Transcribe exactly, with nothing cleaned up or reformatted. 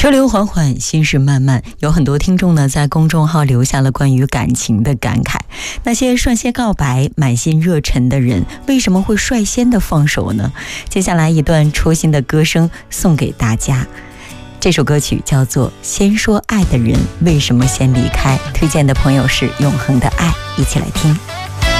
车流缓缓，心事漫漫，有很多听众呢在公众号留下了关于感情的感慨。那些率先告白、满心热忱的人，为什么会率先的放手呢？接下来一段戳心的歌声送给大家。这首歌曲叫做《先说爱的人为什么先离开》，推荐的朋友是永恒的爱，一起来听。